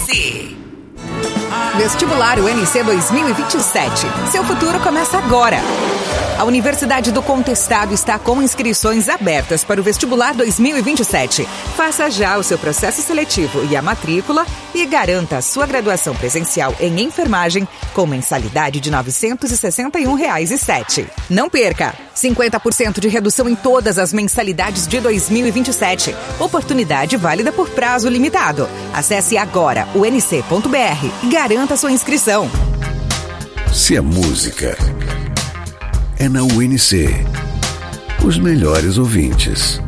UNC. Vestibular UNC 2027. Seu futuro começa agora. A Universidade do Contestado está com inscrições abertas para o Vestibular 2027. Faça já o seu processo seletivo e a matrícula e garanta a sua graduação presencial em enfermagem com mensalidade de R$ 961,07. Não perca! 50% de redução em todas as mensalidades de 2027. Oportunidade válida por prazo limitado. Acesse agora unc.br e garanta sua inscrição. Se a música é na UNC, os melhores ouvintes.